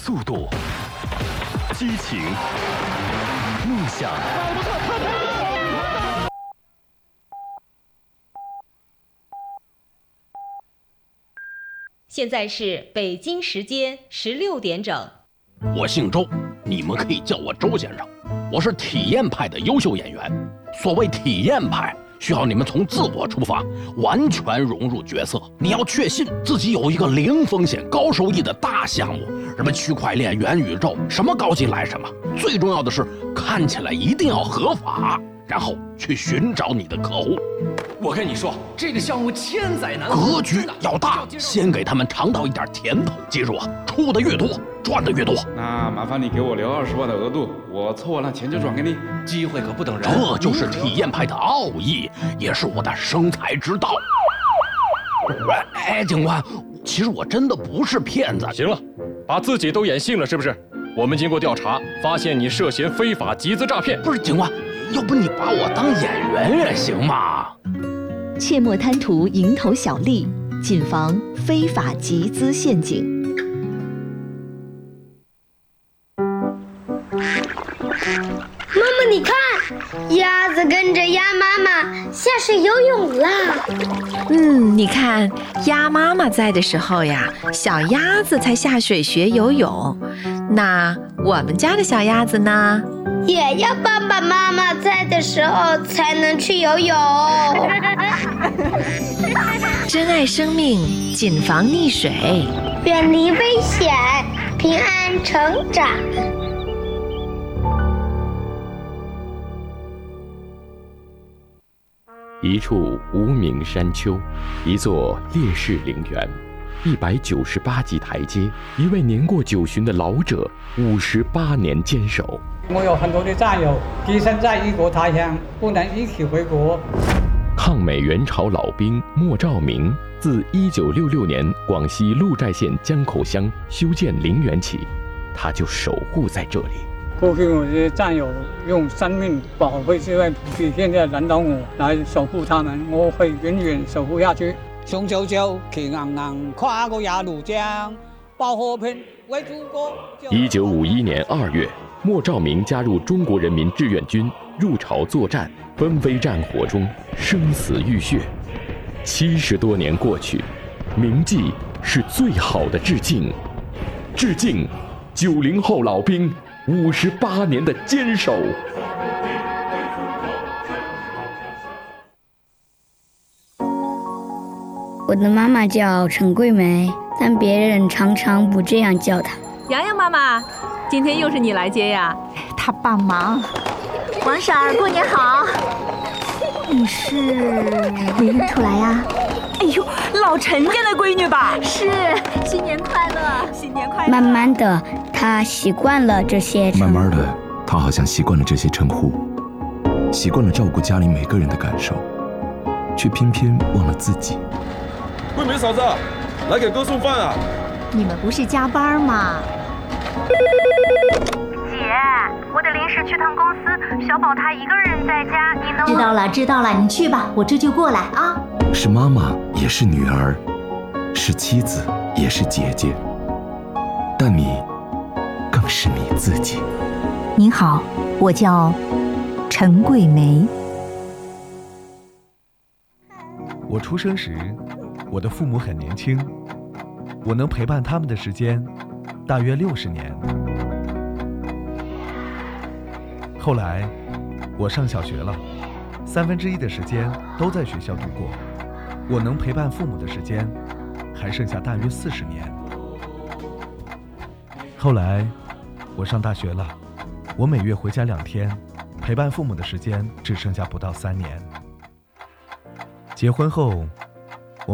速度、激情、梦想。 现在是北京时间16点整。 我姓周，你们可以叫我周先生。我是体验派的优秀演员。所谓体验派，需要你们从自我出发，完全融入角色。你要确信自己有一个零风险、高收益的大项目，什么区块链、元宇宙，什么高进来什么。最重要的是，看起来一定要合法，然后去寻找你的客户。 我跟你说，这个项目千载难逢， 格局要大，先给他们尝到一点甜头。记住啊，出的越多，赚的越多。 那麻烦你给我留20万的额度，我凑完了钱就转给你。 机会可不等人， 这就是体验派的奥义，也是我的生财之道。哎，警官，其实我真的不是骗子。 行了，把自己都演信了是不是？我们经过调查，发现你涉嫌非法集资诈骗。 不是警官，要不你把我当演员也行嘛？ 切莫贪图蝇头小利，谨防非法集资陷阱。 妈妈，你看，鸭子跟着鸭妈妈下水游泳啦。 你看，鸭妈妈在的时候呀，小鸭子才下水学游泳。那我们家的小鸭子呢？ 也要爸爸妈妈在的时候才能去游泳。 珍爱生命，谨防溺水， 远离危险，平安成长。 一处无名山丘，一座烈士陵园，198级台阶，一位年过90的老者58年坚守。 我有很多的战友跻身在异国他乡，不能一起回国。 抗美援朝老兵莫兆明，自1966年广西鹿寨县江口乡修建陵园起，他就守护在这里。 过去我的战友用生命保卫这块土地，现在轮到我来守护他们，我会永远守护下去。雄赳赳，气昂昂，跨过鸭绿江，报和平，为祖国。 1951年2月，莫兆明加入中国人民志愿军，入朝作战，纷飞战火中生死浴血。70多年过去，铭记是最好的致敬。致敬90后老兵58年的坚守。 我的妈妈叫陈桂梅，但别人常常不这样叫她。 洋洋妈妈，今天又是你来接呀？ 她帮忙。 王婶儿，过年好。 你是没认出来呀？ 哎呦，老陈家的闺女吧？ 是，新年快乐， 新年快乐。 慢慢的，她习惯了这些。 慢慢的，她好像习惯了这些称呼，习惯了照顾家里每个人的感受，却偏偏忘了自己。 桂梅嫂子，来给哥送饭啊！ 你们不是加班吗？ 姐，我得临时去趟公司，小宝他一个人在家，你能…… 知道了，你去吧，我这就过来啊。 是妈妈，也是女儿，是妻子，也是姐姐，但你更是你自己。 您好，我叫陈桂梅。 我出生时，我的父母很年轻，我能陪伴他们的时间大约60年。后来我上小学了，1/3的时间都在学校度过，我能陪伴父母的时间还剩下大约40年。后来我上大学了，我每月回家2天，陪伴父母的时间只剩下不到3年。结婚后